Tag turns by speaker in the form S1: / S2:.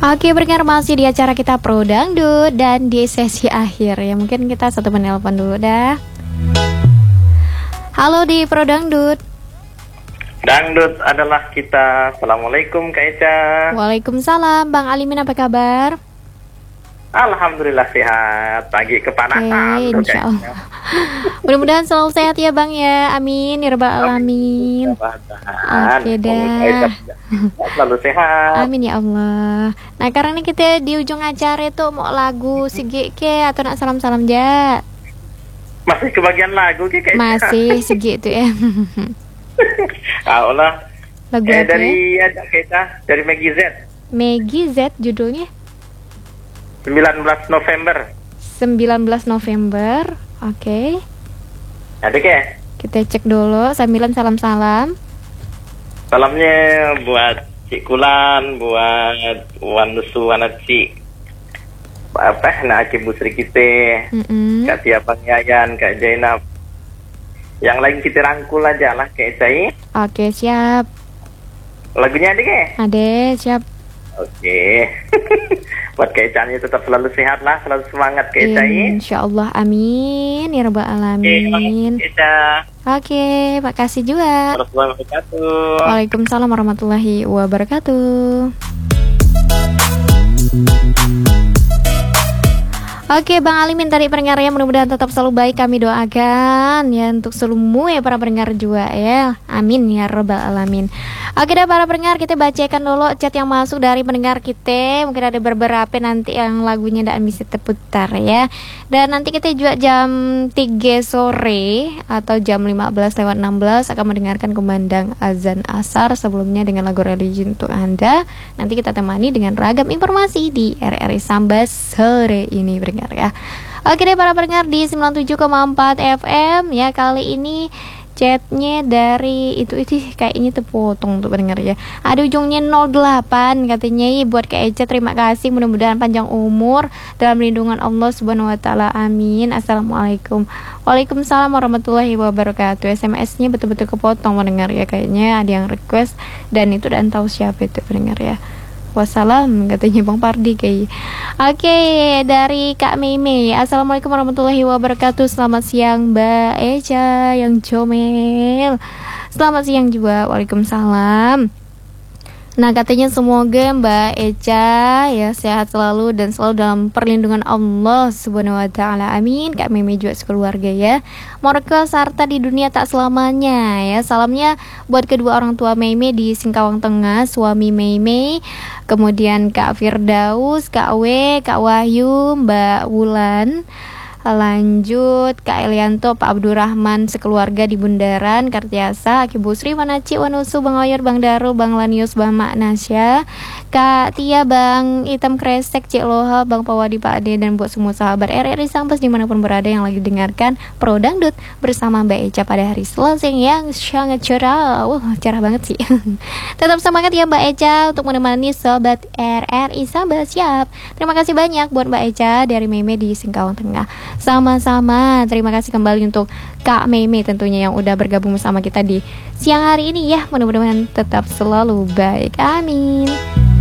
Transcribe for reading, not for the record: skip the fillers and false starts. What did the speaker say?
S1: Oke, pendengar masih di acara kita Pro Dangdut dan di sesi akhir ya. Mungkin kita satu penelpon dulu dah. Halo di Pro Dangdut.
S2: Dangdut adalah kita. Assalamualaikum Kak Eca.
S1: Waalaikumsalam, Bang Alimin, apa kabar?
S2: Alhamdulillah sehat. Pagi kepanasan.
S1: Insya Allah. Mudah-mudahan selalu sehat ya Bang ya. Amin ya rabbal alamin. Oke dah.
S2: Selalu sehat.
S1: Amin ya Allah. Nah karena ini kita di ujung acara itu mau lagu Sigi ke atau nak salam-salam ja?
S2: Masih kebagian lagu Kak Eca?
S1: Masih Sigi itu ya.
S2: Allah.
S1: Lagu apa
S2: dari
S1: ya?
S2: Kak Eca, dari Maggie Z.
S1: Maggie Z judulnya
S2: 19 November.
S1: 19 November. Oke.
S2: Ada Kak?
S1: Kita cek dulu sambilan salam-salam.
S2: Salamnya buat Cik Kulan, buat Wan Nusu, anak Cik nak Cik Busri kita, Kak Tia Bang Yayan, Kak Jainab. Yang lain kita rangkul aja lah Kak Cai.
S1: Oke, siap.
S2: Lagunya ada Kak?
S1: Ada, siap.
S2: Oke. Buat Kak Ecanya tetap selalu sehat lah, selalu semangat Kak Ecanya.
S1: Insyaallah, amin ya rabbal alamin. Oke, makasih juga.
S2: Warahmatullahi wabarakatuh.
S1: Waalaikumsalam warahmatullahi wabarakatuh. Oke Bang Alimin tadi pendengarnya, mudah-mudahan tetap selalu baik, kami doakan ya untuk semua ya para pendengar juga ya. Amin ya rabbal alamin. Oke dah para pendengar, kita bacakan dulu chat yang masuk dari pendengar kita. Mungkin ada beberapa nanti yang lagunya tidak bisa terputar ya. Dan nanti kita juga jam 3 sore atau jam 15:16 akan mendengarkan kumandang azan asar sebelumnya dengan lagu religi untuk Anda. Nanti kita temani dengan ragam informasi di RRI Sambas sore ini pendengar ya. Oke deh para pendengar di 97,4 FM ya. Kali ini chatnya dari itu kayaknya terpotong tuh pendengar ya. Ada ujungnya 08 katanya buat Kak Eca, terima kasih, mudah-mudahan panjang umur dalam lindungan Allah Subhanahu wa taala. Amin. Assalamualaikum. Waalaikumsalam warahmatullahi wabarakatuh. SMS-nya betul-betul kepotong pendengar ya, kayaknya ada yang request dan itu dan tahu siapa itu pendengar ya. Wassalam katanya Bang Pardi kayak. Oke, dari Kak Meme. Assalamualaikum warahmatullahi wabarakatuh. Selamat siang Mbak Eca yang comel. Selamat siang juga. Waalaikumsalam. Nah katanya semoga Mbak Eca ya sehat selalu dan selalu dalam perlindungan Allah Subhanahu wa taala. Amin. Kak Meme juga sekeluarga ya. Morka sarta di dunia tak selamanya ya. Salamnya buat kedua orang tua Meme di Singkawang Tengah, suami Meme, kemudian Kak Firdaus, Kak W, Kak Wahyu, Mbak Wulan. Lanjut Kak Elianto, Pak Abdurrahman sekeluarga di Bundaran, Kartiasa, Aki Busri, Manaci, Wanusu, Bang Oyor, Bang Daru, Bang Lanius, Bang Maknasya, Kak Tia, Bang Itam Kresek, Cik Loha, Bang Pawadi, Pak Ade, dan buat semua sahabat RRI Sampes dimanapun berada yang lagi dengarkan Pro Dangdut bersama Mbak Eca pada hari Selasa yang sangat cerah. Cerah banget sih. Tetap semangat ya Mbak Eca untuk menemani sobat RRI Sampes. Siap. Terima kasih banyak buat Mbak Eca dari Meme di Singkawang Tengah. Sama-sama, terima kasih kembali untuk Kak Meme tentunya yang udah bergabung bersama kita di siang hari ini ya. Mudah-mudahan tetap selalu baik, amin.